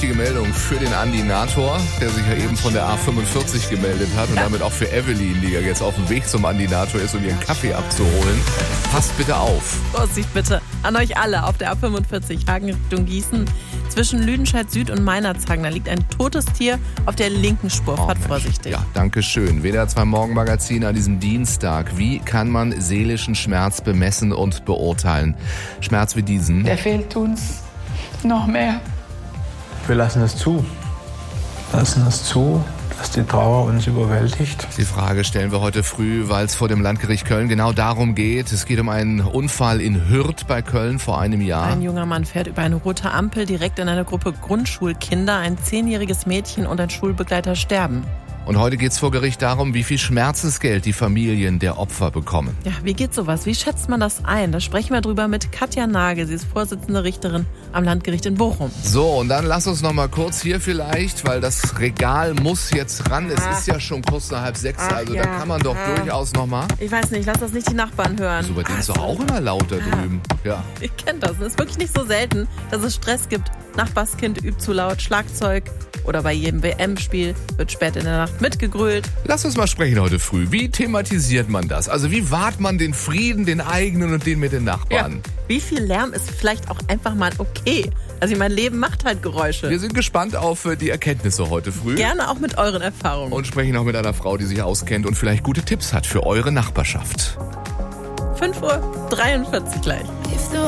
wichtige Meldung für den Andinator, der sich ja eben von der A45 gemeldet hat und damit auch für Evelyn, die ja jetzt auf dem Weg zum Andinator ist, um ihren Kaffee abzuholen. Passt bitte auf. Vorsicht bitte an euch alle auf der A45 Hagen Richtung Gießen. Zwischen Lüdenscheid Süd und Meinerzhagen, da liegt ein totes Tier auf der linken Spur. Fahrt vorsichtig. Ja, danke schön. WDR 2 Morgenmagazin an diesem Dienstag. Wie kann man seelischen Schmerz bemessen und beurteilen? Schmerz wie diesen. Der fehlt uns noch mehr. Wir lassen es zu. Lassen es zu, dass die Trauer uns überwältigt. Die Frage stellen wir heute früh, weil es vor dem Landgericht Köln genau darum geht. Es geht um einen Unfall in Hürth bei Köln vor einem Jahr. Ein junger Mann fährt über eine rote Ampel direkt in eine Gruppe Grundschulkinder. Ein 10-jähriges Mädchen und ein Schulbegleiter sterben. Und heute geht es vor Gericht darum, wie viel Schmerzensgeld die Familien der Opfer bekommen. Ja, wie geht sowas? Wie schätzt man das ein? Da sprechen wir drüber mit Katja Nagel. Sie ist Vorsitzende Richterin am Landgericht in Bochum. So, und dann lass uns noch mal kurz hier vielleicht, weil das Regal muss jetzt ran. Es ist ja schon kurz nach 5:30, also da kann man doch durchaus noch mal. Ich weiß nicht, lass das nicht die Nachbarn hören. So, bei denen ist doch auch immer laut da drüben. Ja. Ich kenne das. Es ist wirklich nicht so selten, dass es Stress gibt. Nachbarskind übt zu laut Schlagzeug. Oder bei jedem WM-Spiel wird spät in der Nacht mitgegrölt. Lass uns mal sprechen heute früh. Wie thematisiert man das? Also wie wahrt man den Frieden, den eigenen und den mit den Nachbarn? Ja. Wie viel Lärm ist vielleicht auch einfach mal okay? Also mein Leben macht halt Geräusche. Wir sind gespannt auf die Erkenntnisse heute früh. Gerne auch mit euren Erfahrungen. Und sprechen auch mit einer Frau, die sich auskennt und vielleicht gute Tipps hat für eure Nachbarschaft. 5:43 Uhr gleich.